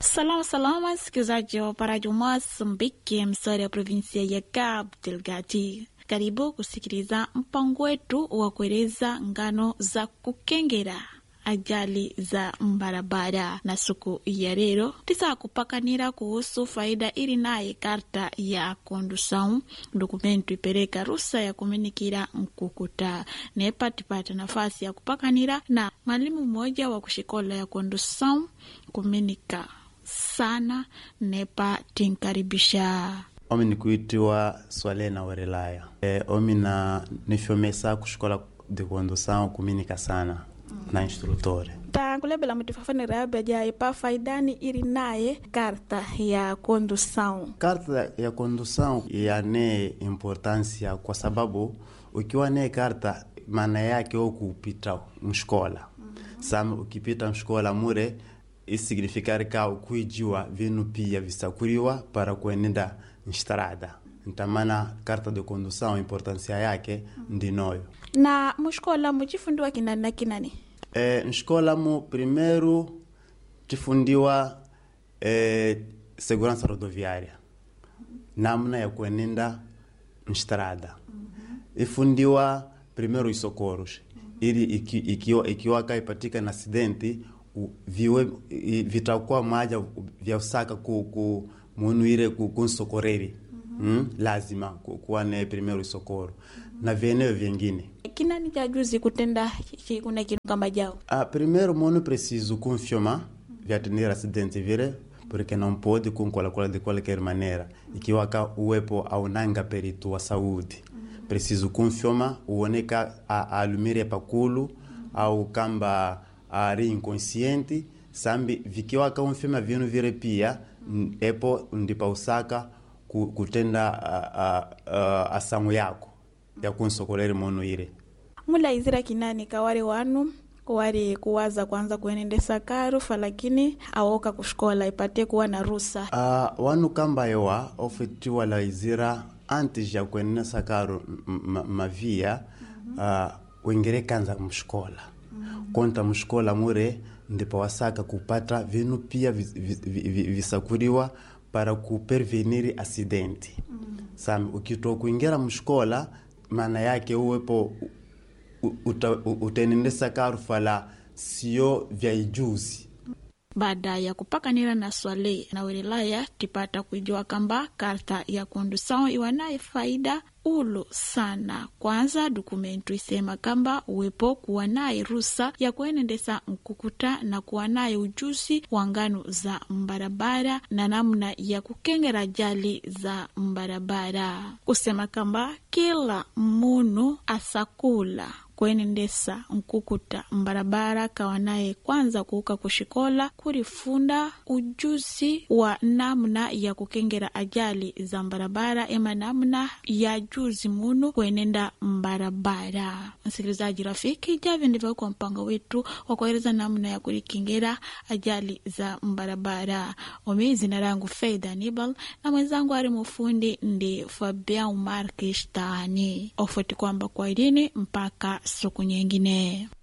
Salama, msikilizaji wa Parajo Mozambiki, msori ya provinsia ya Cabo Delgado. Karibu kusikiliza mpango wetu wa kueleza ngano za kukengera ajali za mbarabara. Na siku ya leo tisa kupakanira kuhusu faida ili naye karta ya kondusaun dokumento ipeleka rusa ya kuminikira mkukuta. Nepa tipata nafasi ya kupakanira na mwalimu mmoja wa kushikola ya kondusaun kuminika sana. Nepa tinkaribisha omi ni kuitiwa Swalena Warelaya. Omi na nifyomesa kushikola de kondusaun kuminika sana na instrutore. Kulebela mutifafanira yabeja ipa faidani ili naye karta ya kondusaun. Karta ya kondusaun yane importancia kwa sababu ukiwa ne karta maana yake ukupita mshkola. Sama ukipita mshkola mure isignifikari ka kuijua vinu pia visakuriwa para kuenenda nshtarada. Ntamana karta de kondusaun importancia yake ndinoyo. Na mshkola mujifundiwa kinani na kinani? Nshkola mu primeiro tifundiwa segurança rodoviária, namna ya kuenenda nstrada. Ifundiwa primeiro socorros, ili ikiwa kaipatika na acidente viwe vitakuwa maja vya usaka ku munuire kunsokoreri. Lazima kuwa ne primeiro socorro na vieneo vingine. Kinani cha juzi kutenda kuna kinu kama jao? Primeiro mono preciso confirmar vya tenir acidente vire porque não pode de qualquer maneira ikiwa ka uwepo au nanga perito wa saúde. Preciso confirmar uoneka alumire pakulu au kamba ari inconsciente sambi vikiwa ka confirma vinu vire pia epo ndipa usaka kutenda asangu yako ya kunsokolere mono ile. Mula izira kinani kawari wanu wari kuwaza kwanza kuenendesa karufa lakini awoka kushkola ipate kuwa na rusa. Wanu kamba yewa ofetiwa la izira antes ya kuenendesa karu mavia wengere kanza mshkola. Konta mshkola mure ndipo wasaka kupata vinu pia visakuriwa para kupervenir acidenti. Sami ukitoa kuingira mshkola maana yake uwepo utenendesa karufala sio vya ijuzi. Baada ya kupakanira na Swale na Warelaya tipata kujua kamba karta ya kondusaun iwanaye faida ulo sana. Kwanza dokumento isema kamba uwepo kuwa naye rusa ya kuenendesa mkukuta na kuwa naye ujuzi wa ngano za mbarabara na namna ya kukengera ajali za mbarabara. Kusema kamba kila munu asakula kuenendesa mkukuta mbarabara kawanaye kwanza kuuka kushikola kurifunda ujuzi wa namna ya kukengera ajali za mbarabara ema namna ya juzi munu kuenenda mbarabara. Msikilizaji rafiki, javi ndivyo kwa mpango wetu wa kueleza namna ya kulikengera ajali za mbarabara. Omezi na rangu Faida Nibal na mwenzangu ari mufundi ndi Fabian Marques Tani. Ofoti kwamba kwa idini mpaka siku nyingine.